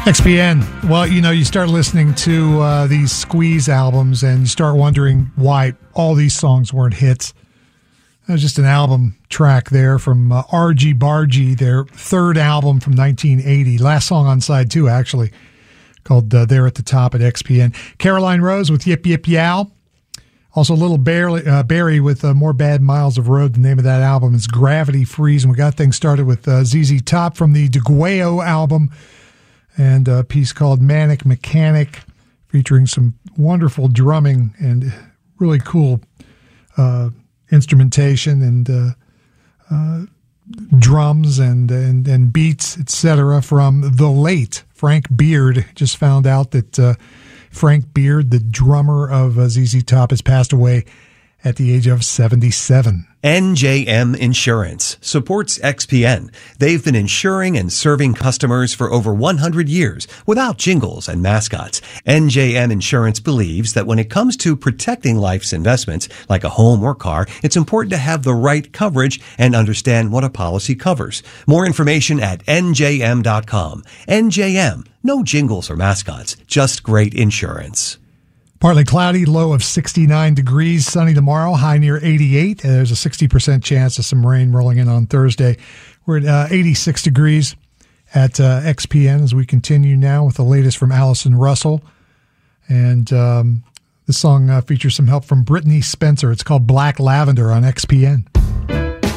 XPN. Well, you start listening to these Squeeze albums and you start wondering why all these songs weren't hits. That was just an album track there from Argy Bargy, their third album from 1980. Last song on side 2, actually, called There at the Top at XPN. Caroline Rose with Yip Yip Yow. Also, Little Barry with More Bad Miles of Road. The name of that album is Gravity Freeze. And we got things started with ZZ Top from the DeGuayo album, and a piece called Manic Mechanic, featuring some wonderful drumming and really cool instrumentation and drums and beats, etc. from the late Frank Beard. Just found out that Frank Beard, the drummer of ZZ Top, has passed away at the age of 77. NJM Insurance supports XPN. They've been insuring and serving customers for over 100 years without jingles and mascots. NJM Insurance believes that when it comes to protecting life's investments, like a home or car, it's important to have the right coverage and understand what a policy covers. More information at njm.com. NJM, no jingles or mascots, just great insurance. Partly cloudy, low of 69 degrees. Sunny tomorrow, high near 88. There's a 60% chance of some rain rolling in on Thursday. We're at 86 degrees at XPN as we continue now with the latest from Allison Russell. And this song features some help from Brittany Spencer. It's called Black Lavender on XPN.